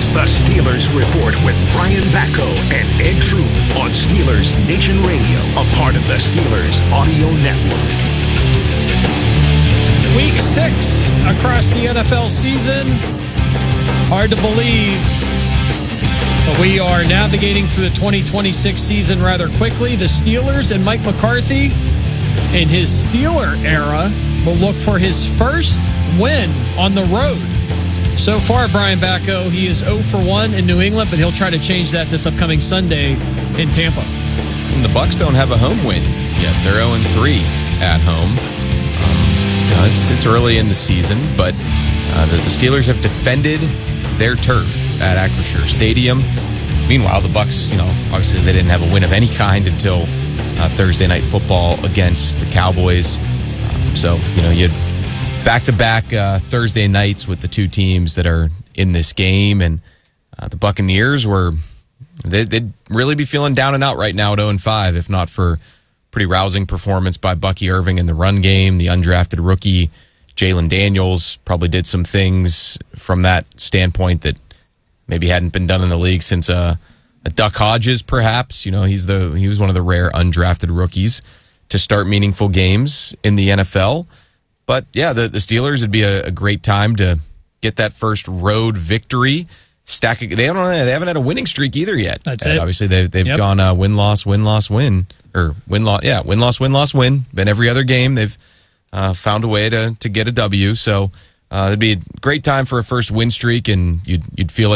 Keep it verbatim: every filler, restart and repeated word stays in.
is the Steelers Report with Brian Batko and Ed Troop on Steelers Nation Radio, a part of the Steelers Audio Network. Week six across the N F L season. Hard to believe, but we are navigating through the twenty twenty-six season rather quickly. The Steelers and Mike McCarthy in his Steeler era will look for his first win on the road. So far, Brian Batko, he is zero for one in New England, but he'll try to change that this upcoming Sunday in Tampa. And the Bucs don't have a home win yet. They're zero and three at home. Um, you know, it's, it's early in the season, but uh, the, the Steelers have defended their turf at Acrisure Stadium. Meanwhile, the Bucs, you know, obviously they didn't have a win of any kind until uh, Thursday Night Football against the Cowboys. Um, so, you know, you had back-to-back uh, Thursday nights with the two teams that are in this game, and uh, the Buccaneers were, they, they'd really be feeling down and out right now at oh and five, if not for pretty rousing performance by Bucky Irving in the run game. The undrafted rookie Jalen Daniels probably did some things from that standpoint that maybe hadn't been done in the league since uh, a Duck Hodges, perhaps. You know, he's the he was one of the rare undrafted rookies to start meaningful games in the N F L. But yeah, the, the Steelers, it'd be a, a great time to get that first road victory. Stack. They haven't they haven't had a winning streak either yet. That's and it. Obviously, they, they've Yep. gone uh, win loss win loss win or win loss yeah win loss win loss win. Been every other game they've uh, found a way to to get a W. So uh, it'd be a great time for a first win streak, and you'd you'd feel like